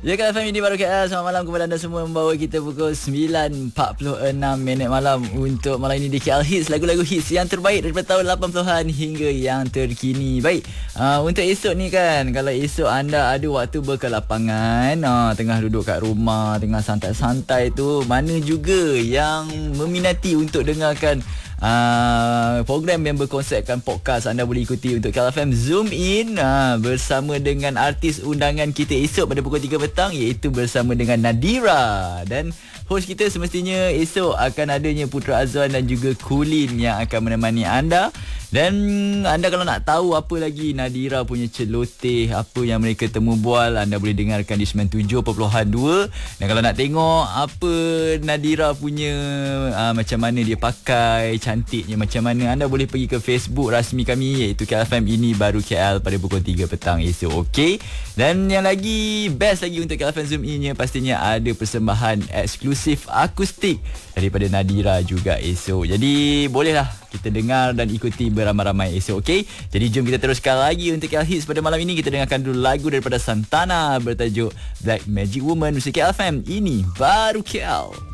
Ya, Kak FM ini baru KL. Selamat malam kepada anda semua. Membawa kita pukul 9.46 malam untuk malam ini di KL Hits. Lagu-lagu hits yang terbaik daripada tahun 80-an hingga yang terkini. Baik, untuk esok ni kan, kalau esok anda ada waktu berkelapangan, tengah duduk kat rumah, tengah santai-santai tu, mana juga yang meminati untuk dengarkan program yang berkonsepkan podcast, anda boleh ikuti untuk KLFM Zoom In bersama dengan artis undangan kita esok pada pukul 3 petang, iaitu bersama dengan Nadira. Dan host kita semestinya esok akan adanya Putra Azwan dan juga Kulin yang akan menemani anda. Dan anda kalau nak tahu apa lagi Nadira punya celoteh, apa yang mereka temu bual, anda boleh dengarkan di 97.2. Dan kalau nak tengok apa Nadira punya macam mana dia pakai, cantiknya macam mana, anda boleh pergi ke Facebook rasmi kami, iaitu KLFM Ini Baru KL pada pukul 3 petang esok. Okey. Dan yang lagi best lagi untuk KLFM Zoom In-nya, pastinya ada persembahan eksklusif akustik daripada Nadira juga esok. Jadi bolehlah kita dengar dan ikuti beramai-ramai esok. Okey. Jadi jom kita teruskan lagi untuk KL Hits pada malam ini. Kita dengarkan dulu lagu daripada Santana bertajuk Black Magic Woman. Musik KLFM Ini Baru KL.